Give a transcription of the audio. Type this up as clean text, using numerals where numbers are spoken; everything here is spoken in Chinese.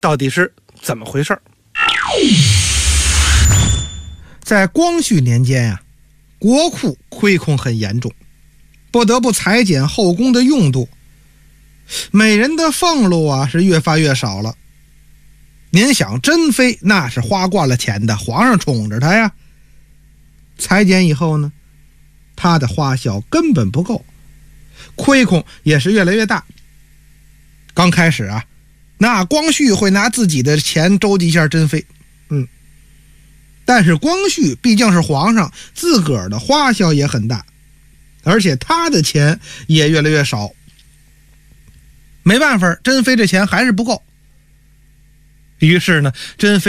到底是怎么回事？ 在光绪年间呀，国库亏空很严重，不得不裁减后宫的用度，每人的俸禄啊是越发越少了。您想，珍妃那是花惯了钱的，皇上宠着她呀，裁减以后呢，她的花销根本不够，亏空也是越来越大。刚开始啊，那光绪会拿自己的钱周济一下珍妃，但是光绪毕竟是皇上，自个儿的花销也很大，而且他的钱也越来越少。没办法，珍妃这钱还是不够。于是呢，珍妃